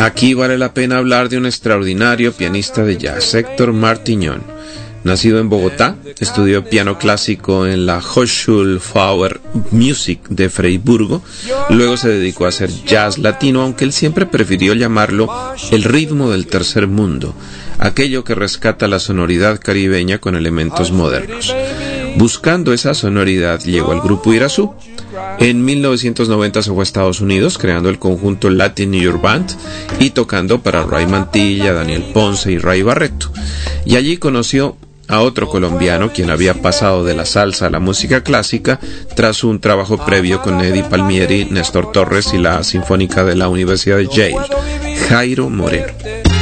Aquí vale la pena hablar de un extraordinario pianista de jazz, Héctor Martiñón. Nacido en Bogotá, estudió piano clásico en la Hochschule für Musik de Freiburgo. Luego se dedicó a hacer jazz latino, aunque él siempre prefirió llamarlo el ritmo del tercer mundo, aquello que rescata la sonoridad caribeña con elementos modernos. Buscando esa sonoridad llegó al grupo Irazú. En 1990 se fue a Estados Unidos creando el conjunto Latin New York Band y tocando para Ray Mantilla, Daniel Ponce y Ray Barreto. Y allí conoció a otro colombiano quien había pasado de la salsa a la música clásica tras un trabajo previo con Eddie Palmieri, Néstor Torres y la Sinfónica de la Universidad de Yale, Jairo Moreno.